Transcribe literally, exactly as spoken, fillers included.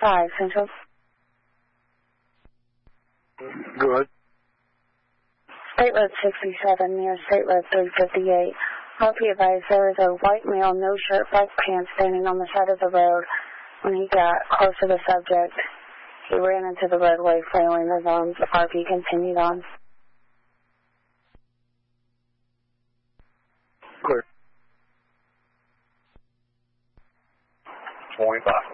five, Central. Good. State Road sixty-seven near State Road three fifty-eight. I'll be advised there was a white male, no shirt, black pants, standing on the side of the road. When he got close to the subject, he ran into the roadway, flailing his arms. R P continued on. Good. twenty-five.